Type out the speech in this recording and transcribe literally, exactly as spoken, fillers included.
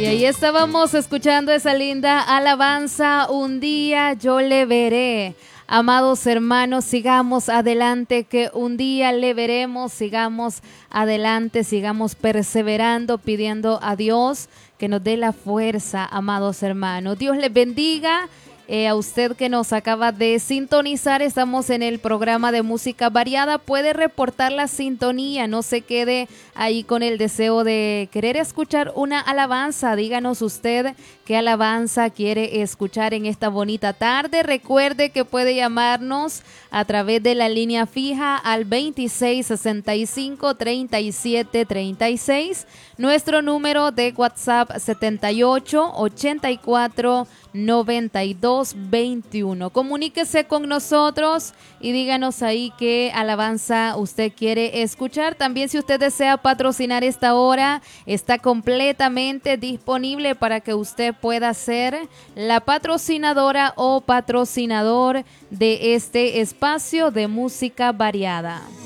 Y ahí estábamos escuchando esa linda alabanza, un día yo le veré. Amados hermanos, sigamos adelante, que un día le veremos, sigamos adelante, sigamos perseverando, pidiendo a Dios que nos dé la fuerza, amados hermanos. Dios les bendiga. Eh, a usted que nos acaba de sintonizar, estamos en el programa de música variada. Puede reportar la sintonía, no se quede ahí con el deseo de querer escuchar una alabanza. Díganos usted qué alabanza quiere escuchar en esta bonita tarde. Recuerde que puede llamarnos a través de la línea fija al veintiséis sesenta y cinco treinta y siete treinta y seis. Nuestro número de WhatsApp setenta y ocho ochenta y cuatro noventa y dos veintiuno. Comuníquese con nosotros y díganos ahí qué alabanza usted quiere escuchar. También, si usted desea patrocinar esta hora, está completamente disponible para que usted pueda ser la patrocinadora o patrocinador de este espacio de música variada.